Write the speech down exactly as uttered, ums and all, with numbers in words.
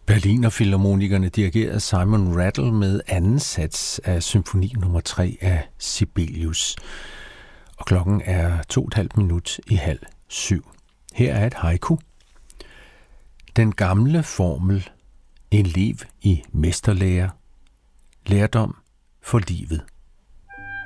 Berliner Filharmonikerne dirigerede Simon Rattle med anden sats af symfoni nummer tre af Sibelius. Og klokken er to og et halvt minut i halv syv. Her er et haiku. Den gamle formel, en liv i mesterlære, lærdom for livet.